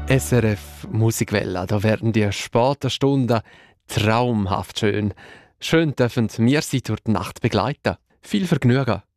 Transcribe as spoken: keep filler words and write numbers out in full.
S R F Musikwelle, da werden die späten Stunden traumhaft schön. Schön dürfen wir Sie durch die Nacht begleiten. Viel Vergnügen.